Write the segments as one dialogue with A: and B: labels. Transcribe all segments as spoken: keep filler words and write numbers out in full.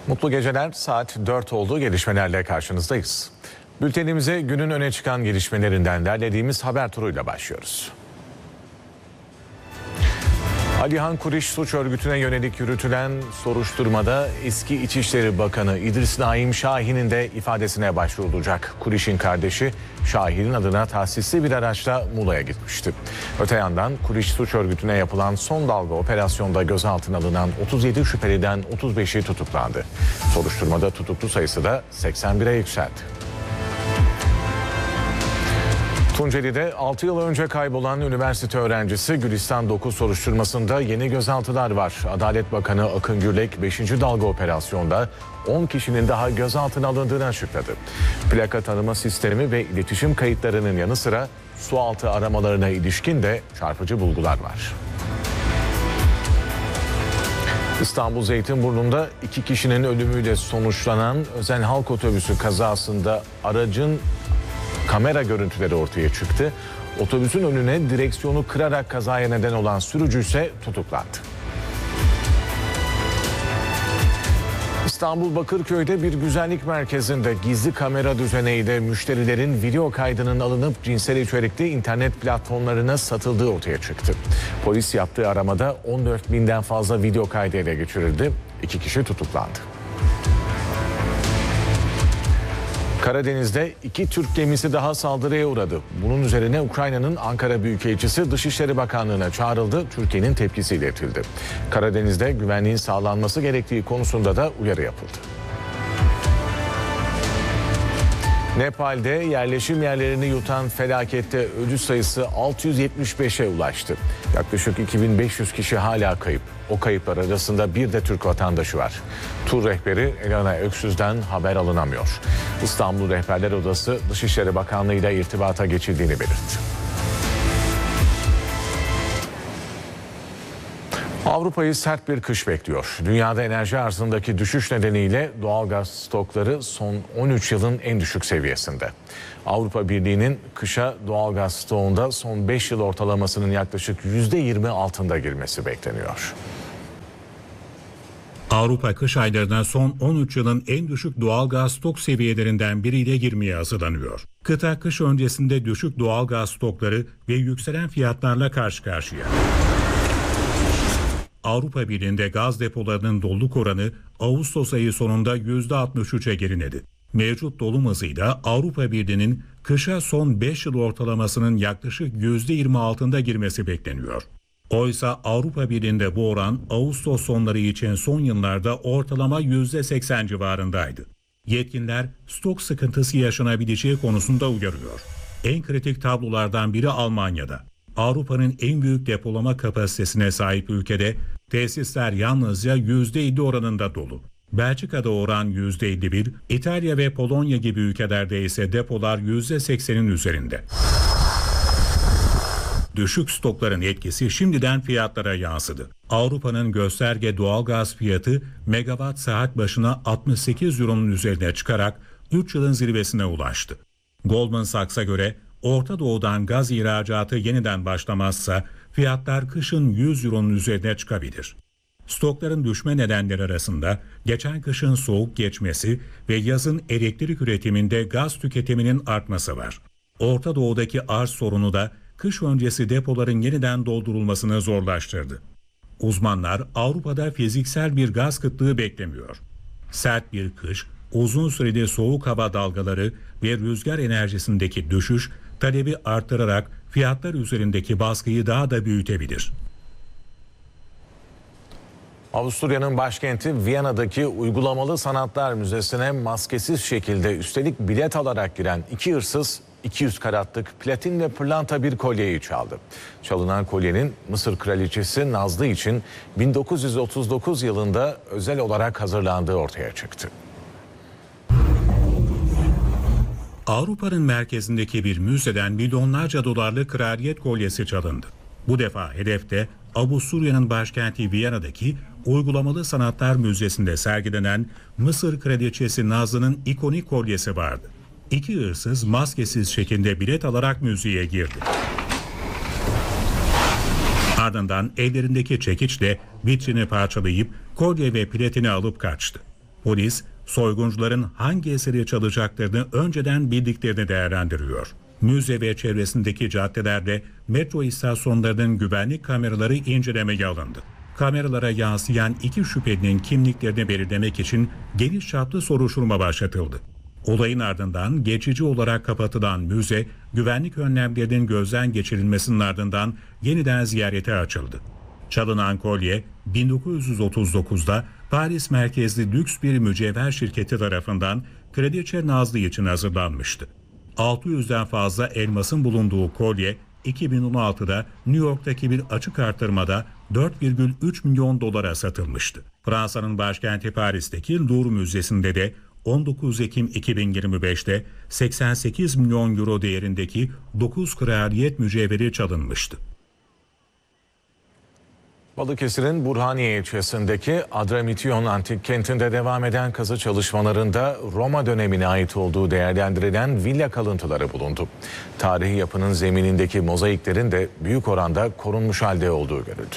A: Mutlu geceler, saat dört oldu, gelişmelerle karşınızdayız. Bültenimize günün öne çıkan gelişmelerinden derlediğimiz haber turuyla başlıyoruz. Alihan Kuriş suç örgütüne yönelik yürütülen soruşturmada eski İçişleri Bakanı İdris Naim Şahin'in de ifadesine başvurulacak. Kuriş'in kardeşi Şahin'in adına tahsisli bir araçla Muğla'ya gitmişti. Öte yandan Kuriş suç örgütüne yapılan son dalga operasyonda gözaltına alınan otuz yedi şüpheliden otuz beşi tutuklandı. Soruşturmada tutuklu sayısı da seksen bire yükseldi. Tunceli'de altı yıl önce kaybolan üniversite öğrencisi Gülistan dokuz soruşturmasında yeni gözaltılar var. Adalet Bakanı Akın Gürlek beşinci dalga operasyonda on kişinin daha gözaltına alındığını açıkladı. Plaka tanıma sistemi ve iletişim kayıtlarının yanı sıra sualtı aramalarına ilişkin de çarpıcı bulgular var. İstanbul Zeytinburnu'nda iki kişinin ölümüyle sonuçlanan özel halk otobüsü kazasında aracın kamera görüntüleri ortaya çıktı. Otobüsün önüne direksiyonu kırarak kazaya neden olan sürücü ise tutuklandı. İstanbul Bakırköy'de bir güzellik merkezinde gizli kamera düzeneğiyle müşterilerin video kaydının alınıp cinsel içerikli internet platformlarına satıldığı ortaya çıktı. Polis yaptığı aramada on dört binden fazla video kaydı ele geçirildi. İki kişi tutuklandı. Karadeniz'de iki Türk gemisi daha saldırıya uğradı. Bunun üzerine Ukrayna'nın Ankara Büyükelçisi Dışişleri Bakanlığı'na çağrıldı. Türkiye'nin tepkisi iletildi. Karadeniz'de güvenliğin sağlanması gerektiği konusunda da uyarı yapıldı. Nepal'de yerleşim yerlerini yutan felakette ölü sayısı altı yüz yetmiş beşe ulaştı. Yaklaşık iki bin beş yüz kişi hala kayıp. O kayıplar arasında bir de Türk vatandaşı var. Tur rehberi Elana Öksüz'den haber alınamıyor. İstanbul Rehberler Odası Dışişleri Bakanlığı ile irtibata geçildiğini belirtti. Avrupa'yı sert bir kış bekliyor. Dünyada enerji arzındaki düşüş nedeniyle doğalgaz stokları son on üç yılın en düşük seviyesinde. Avrupa Birliği'nin kışa doğalgaz stoğunda son beş yıl ortalamasının yaklaşık yüzde yirmi altında girmesi bekleniyor.
B: Avrupa kış aylarına son on üç yılın en düşük doğalgaz stok seviyelerinden biriyle girmeye hazırlanıyor. Kıta kış öncesinde düşük doğalgaz stokları ve yükselen fiyatlarla karşı karşıya. Avrupa Birliği'nde gaz depolarının doluluk oranı Ağustos ayı sonunda yüzde altmış üçe geriledi. Mevcut dolum hızıyla Avrupa Birliği'nin kışa son beş yıl ortalamasının yaklaşık yüzde yirmi altında girmesi bekleniyor. Oysa Avrupa Birliği'nde bu oran Ağustos sonları için son yıllarda ortalama yüzde seksen civarındaydı. Yetkililer stok sıkıntısı yaşanabileceği konusunda uyarıyor. En kritik tablolardan biri Almanya'da. Avrupa'nın en büyük depolama kapasitesine sahip ülkede tesisler yalnızca yüzde elli oranında dolu. Belçika'da oran yüzde elli bir, İtalya ve Polonya gibi ülkelerde ise depolar yüzde seksenin üzerinde. Düşük stokların etkisi şimdiden fiyatlara yansıdı. Avrupa'nın gösterge doğalgaz fiyatı megawatt saat başına altmış sekiz euronun üzerine çıkarak üç yılın zirvesine ulaştı. Goldman Sachs'a göre Orta Doğu'dan gaz ihracatı yeniden başlamazsa fiyatlar kışın yüz euronun üzerine çıkabilir. Stokların düşme nedenleri arasında geçen kışın soğuk geçmesi ve yazın elektrik üretiminde gaz tüketiminin artması var. Orta Doğu'daki arz sorunu da kış öncesi depoların yeniden doldurulmasını zorlaştırdı. Uzmanlar Avrupa'da fiziksel bir gaz kıtlığı beklemiyor. Sert bir kış, uzun süreli soğuk hava dalgaları ve rüzgar enerjisindeki düşüş talebi artırarak fiyatlar üzerindeki baskıyı daha da büyütebilir.
A: Avusturya'nın başkenti Viyana'daki Uygulamalı Sanatlar Müzesi'ne maskesiz şekilde üstelik bilet alarak giren iki hırsız iki yüz karatlık platin ve pırlanta bir kolyeyi çaldı. Çalınan kolyenin Mısır Kraliçesi Nazlı için bin dokuz yüz otuz dokuz yılında özel olarak hazırlandığı ortaya çıktı.
B: Avrupa'nın merkezindeki bir müzeden milyonlarca dolarlık kraliyet kolyesi çalındı. Bu defa hedefte Avusturya'nın başkenti Viyana'daki Uygulamalı Sanatlar Müzesi'nde sergilenen Mısır Kraliçesi Nazlı'nın ikonik kolyesi vardı. İki hırsız maskesiz şekilde bilet alarak müzeye girdi. Ardından ellerindeki çekiçle vitrini parçalayıp kolye ve platini alıp kaçtı. Polis, soyguncuların hangi eseri çalacaklarını önceden bildiklerini değerlendiriyor. Müze ve çevresindeki caddelerde metro istasyonlarının güvenlik kameraları incelemeye alındı. Kameralara yansıyan iki şüphelinin kimliklerini belirlemek için geniş çaplı soruşturma başlatıldı. Olayın ardından geçici olarak kapatılan müze, güvenlik önlemlerinin gözden geçirilmesinin ardından yeniden ziyarete açıldı. Çalınan kolye bin dokuz yüz otuz dokuzda Paris merkezli lüks bir mücevher şirketi tarafından Kraliçe Nazlı için hazırlanmıştı. altı yüzden fazla elmasın bulunduğu kolye iki bin on altıda New York'taki bir açık artırmada dört virgül üç milyon dolara satılmıştı. Fransa'nın başkenti Paris'teki Louvre Müzesi'nde de on dokuz Ekim iki bin yirmi beşte seksen sekiz milyon euro değerindeki dokuz kraliyet mücevheri çalınmıştı.
A: Balıkesir'in Burhaniye ilçesindeki Adramityon Antik Kenti'nde devam eden kazı çalışmalarında Roma dönemine ait olduğu değerlendirilen villa kalıntıları bulundu. Tarihi yapının zeminindeki mozaiklerin de büyük oranda korunmuş halde olduğu görüldü.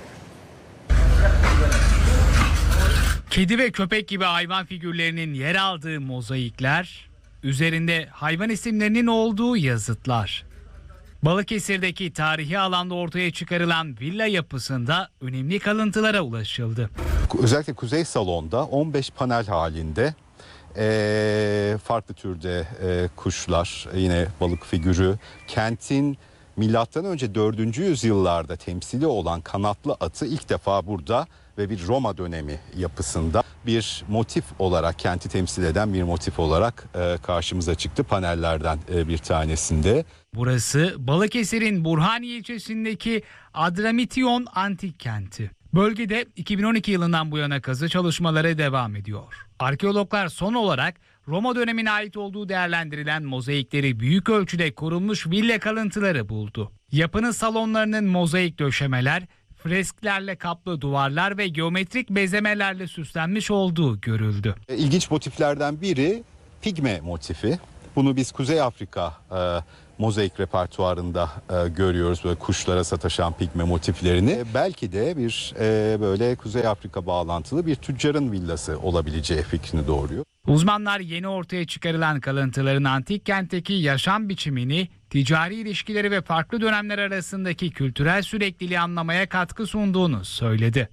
C: Kedi ve köpek gibi hayvan figürlerinin yer aldığı mozaikler, üzerinde hayvan isimlerinin olduğu yazıtlar. Balıkesir'deki tarihi alanda ortaya çıkarılan villa yapısında önemli kalıntılara ulaşıldı.
D: Özellikle kuzey salonda on beş panel halinde e, farklı türde e, kuşlar, yine balık figürü, kentin milattan önce dördüncü yüzyıllarda temsili olan kanatlı atı ilk defa burada ve bir Roma dönemi yapısında bir motif olarak, kenti temsil eden bir motif olarak e, karşımıza çıktı panellerden e, bir tanesinde.
C: Burası Balıkesir'in Burhaniye ilçesindeki Adramityon Antik Kenti. Bölgede iki bin on iki yılından bu yana kazı çalışmaları devam ediyor. Arkeologlar son olarak Roma dönemine ait olduğu değerlendirilen mozaikleri büyük ölçüde korunmuş villa kalıntıları buldu. Yapının salonlarının mozaik döşemeler, fresklerle kaplı duvarlar ve geometrik bezemelerle süslenmiş olduğu görüldü.
D: İlginç motiflerden biri pigme motifi. Bunu biz Kuzey Afrika e, mozaik repertuarında e, görüyoruz, böyle kuşlara sataşan pigme motiflerini. E, belki de bir e, böyle Kuzey Afrika bağlantılı bir tüccarın villası olabileceği fikrini doğuruyor.
C: Uzmanlar yeni ortaya çıkarılan kalıntıların antik kentteki yaşam biçimini, ticari ilişkileri ve farklı dönemler arasındaki kültürel sürekliliği anlamaya katkı sunduğunu söyledi.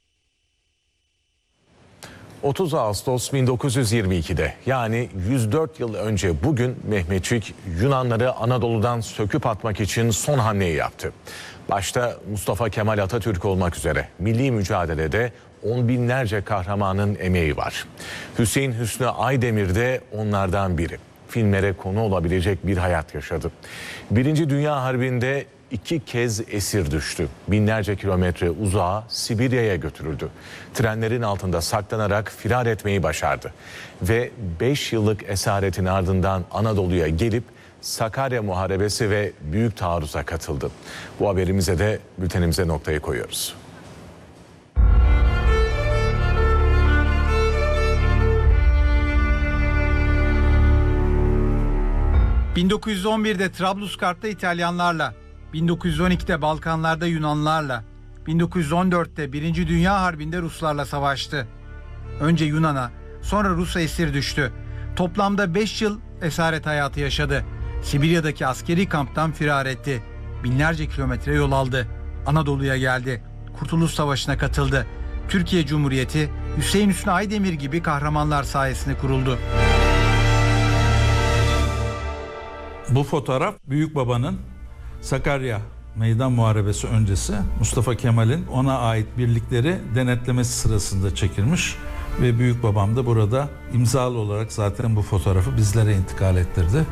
A: otuz Ağustos bin dokuz yüz yirmi iki'de yani yüz dört yıl önce bugün Mehmetçik Yunanları Anadolu'dan söküp atmak için son hamleyi yaptı. Başta Mustafa Kemal Atatürk olmak üzere milli mücadelede on binlerce kahramanın emeği var. Hüseyin Hüsnü Aydemir de onlardan biri. Filmlere konu olabilecek bir hayat yaşadı. Birinci Dünya Harbi'nde iki kez esir düştü. Binlerce kilometre uzağa Sibirya'ya götürüldü. Trenlerin altında saklanarak firar etmeyi başardı. Ve beş yıllık esaretin ardından Anadolu'ya gelip Sakarya Muharebesi ve Büyük Taarruz'a katıldı. Bu haberimize de bültenimize noktayı koyuyoruz.
E: bin dokuz yüz on bir'de Trablusgarp'ta İtalyanlarla, bin dokuz yüz on iki'de Balkanlarda Yunanlarla, bin dokuz yüz on dört'te Birinci Dünya Harbi'nde Ruslarla savaştı. Önce Yunan'a, sonra Rus'a esir düştü. Toplamda beş yıl esaret hayatı yaşadı. Sibirya'daki askeri kamptan firar etti. Binlerce kilometre yol aldı. Anadolu'ya geldi. Kurtuluş Savaşı'na katıldı. Türkiye Cumhuriyeti, Hüseyin Hüsnü Aydemir gibi kahramanlar sayesinde kuruldu.
F: Bu fotoğraf Büyük Baba'nın Sakarya Meydan Muharebesi öncesi Mustafa Kemal'in ona ait birlikleri denetlemesi sırasında çekilmiş ve Büyük Babam da burada imzalı olarak zaten bu fotoğrafı bizlere intikal ettirdi.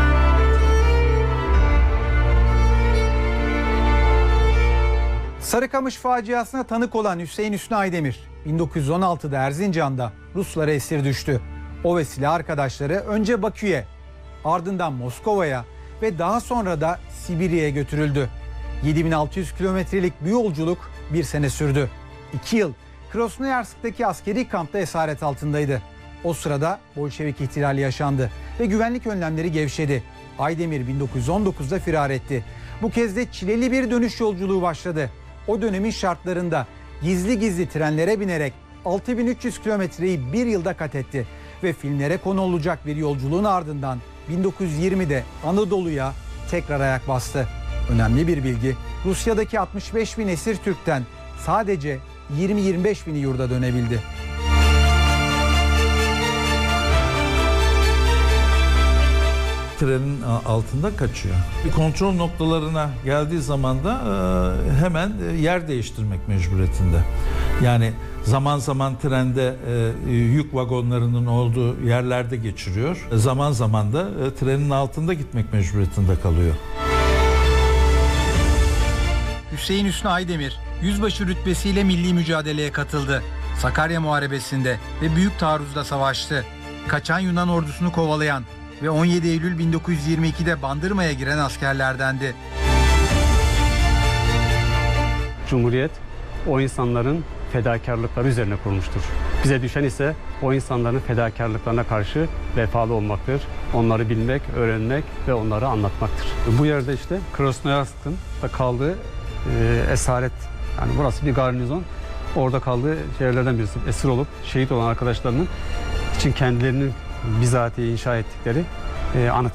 E: Sarıkamış faciasına tanık olan Hüseyin Hüsnü Aydemir, bin dokuz yüz on altı'da Erzincan'da Ruslara esir düştü. O ve silah arkadaşları önce Bakü'ye, ardından Moskova'ya ve daha sonra da Sibirya'ya götürüldü. yedi bin altı yüz kilometrelik bir yolculuk bir sene sürdü. İki yıl Krasnoyarsk'taki askeri kampta esaret altındaydı. O sırada Bolşevik ihtilali yaşandı ve güvenlik önlemleri gevşedi. Aydemir bin dokuz yüz on dokuz'da firar etti. Bu kez de çileli bir dönüş yolculuğu başladı. O dönemin şartlarında gizli gizli trenlere binerek altı bin üç yüz kilometreyi bir yılda kat etti. Ve filmlere konu olacak bir yolculuğun ardından bin dokuz yüz yirmide Anadolu'ya tekrar ayak bastı. Önemli bir bilgi, Rusya'daki altmış beş bin esir Türk'ten sadece yirmi yirmi beş bini yurda dönebildi.
F: Trenin altında kaçıyor. Bir kontrol noktalarına geldiği zaman da e, hemen yer değiştirmek mecburiyetinde. Yani zaman zaman trende e, yük vagonlarının olduğu yerlerde geçiriyor. Zaman zaman da e, trenin altında gitmek mecburiyetinde kalıyor.
E: Hüseyin Hüsnü Aydemir, yüzbaşı rütbesiyle milli mücadeleye katıldı. Sakarya Muharebesi'nde ve Büyük Taarruz'da savaştı. Kaçan Yunan ordusunu kovalayan ve on yedi Eylül bin dokuz yüz yirmi ikide Bandırma'ya giren askerlerdendi.
G: Cumhuriyet o insanların fedakarlıkları üzerine kurulmuştur. Bize düşen ise o insanların fedakarlıklarına karşı vefalı olmaktır. Onları bilmek, öğrenmek ve onları anlatmaktır. Bu yerde işte Krasnoyarsk'ın da kaldığı e, esaret, yani burası bir garnizon. Orada kaldığı yerlerden birisi. Esir olup şehit olan arkadaşlarının için kendilerinin bizatihi inşa ettikleri e, anıt.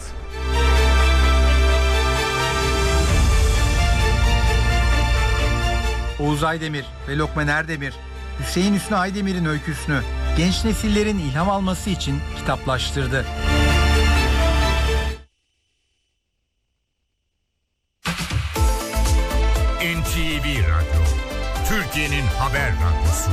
E: Oğuz Aydemir ve Lokman Erdemir, Hüseyin Hüsnü Aydemir'in öyküsünü genç nesillerin ilham alması için kitaplaştırdı.
H: N T V Radyo, Türkiye'nin haber radyosu.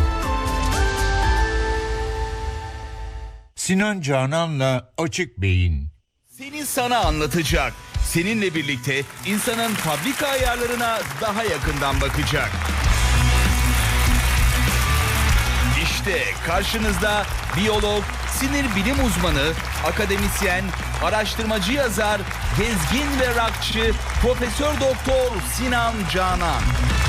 H: Sinan Canan'la Açık Beyin.
I: Seni sana anlatacak. Seninle birlikte insanın fabrika ayarlarına daha yakından bakacak. İşte karşınızda biyolog, sinir bilim uzmanı, akademisyen, araştırmacı yazar, gezgin ve rockçı Profesör Doktor Sinan Canan.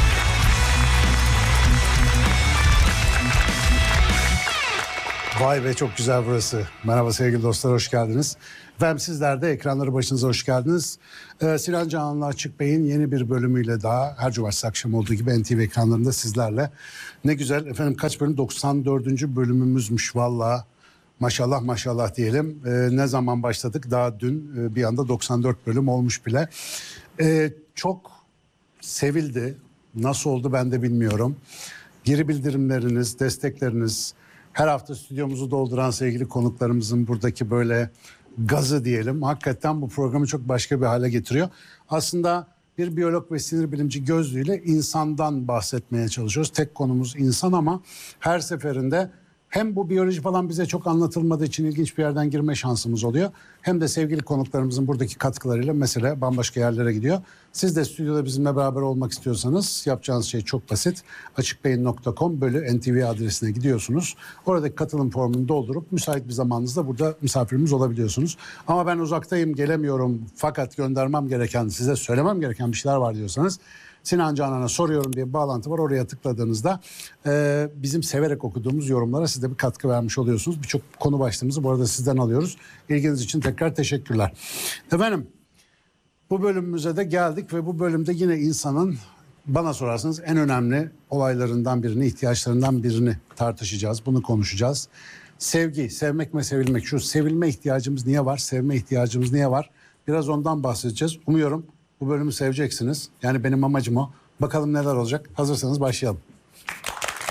J: Vay be, çok güzel burası. Merhaba sevgili dostlar, hoş geldiniz. Efendim sizler de ekranları başınıza hoş geldiniz. Ee, Sinan Canan'la Açık Bey'in yeni bir bölümüyle daha her cumartesi akşamı olduğu gibi N T V ekranlarında sizlerle. Ne güzel efendim, kaç bölüm? doksan dördüncü bölümümüzmüş valla. Maşallah maşallah diyelim. Ee, ne zaman başladık? Daha dün e, bir anda doksan dört bölüm olmuş bile. Ee, çok sevildi. Nasıl oldu ben de bilmiyorum. Geri bildirimleriniz, destekleriniz, her hafta stüdyomuzu dolduran sevgili konuklarımızın buradaki böyle gazı diyelim, hakikaten bu programı çok başka bir hale getiriyor. Aslında bir biyolog ve sinir bilimci gözlüğüyle insandan bahsetmeye çalışıyoruz. Tek konumuz insan ama her seferinde hem bu biyoloji falan bize çok anlatılmadığı için ilginç bir yerden girme şansımız oluyor. Hem de sevgili konuklarımızın buradaki katkılarıyla mesele bambaşka yerlere gidiyor. Siz de stüdyoda bizimle beraber olmak istiyorsanız yapacağınız şey çok basit. açıkbeyin nokta com bölü N T V adresine gidiyorsunuz. Oradaki katılım formunu doldurup müsait bir zamanınızda burada misafirimiz olabiliyorsunuz. Ama ben uzaktayım, gelemiyorum fakat göndermem gereken, size söylemem gereken bir şeyler var diyorsanız Sinan Canan'a soruyorum diye bir bağlantı var. Oraya tıkladığınızda e, bizim severek okuduğumuz yorumlara siz de bir katkı vermiş oluyorsunuz. Birçok konu başlığımızı bu arada sizden alıyoruz. İlginiz için tekrar teşekkürler. Efendim, bu bölümümüze de geldik ve bu bölümde yine insanın, bana sorarsanız, en önemli olaylarından birini, ihtiyaçlarından birini tartışacağız. Bunu konuşacağız. Sevgi, sevmek ve sevilmek. Şu sevilme ihtiyacımız niye var? Sevme ihtiyacımız niye var? Biraz ondan bahsedeceğiz. Umuyorum bu bölümü seveceksiniz. Yani benim amacım o. Bakalım neler olacak. Hazırsanız başlayalım.